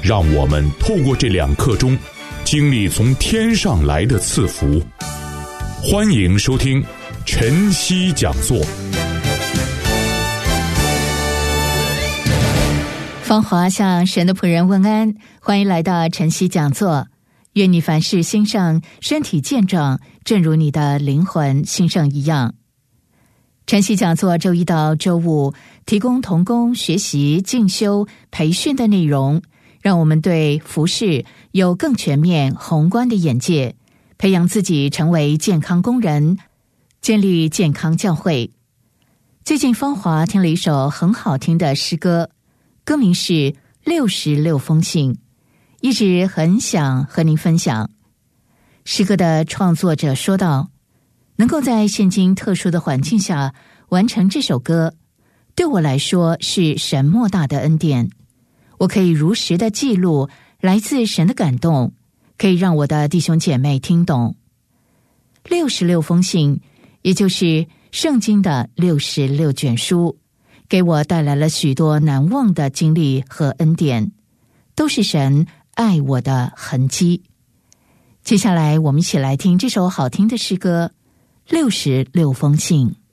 让我们透过这2刻钟，经历从天上来的赐福。欢迎收听晨曦讲座。 芳华向神的仆人问安，欢迎来到晨曦讲座。愿你凡事兴盛，身体健壮，正如你的灵魂兴盛一样。晨曦讲座周一到周五提供同工学习、进修、培训的内容，让我们对服事有更全面宏观的眼界，培养自己成为健康工人，建立健康教会。最近芳华听了一首很好听的诗歌，歌名是《66封信》，一直很想和您分享。诗歌的创作者说道，能够在现今特殊的环境下完成这首歌，对我来说是神莫大的恩典。我可以如实的记录来自神的感动，可以让我的弟兄姐妹听懂。66封信，也就是圣经的66卷书，给我带来了许多难忘的经历和恩典，都是神爱我的痕迹。接下来我们一起来听这首好听的诗歌《66封信》。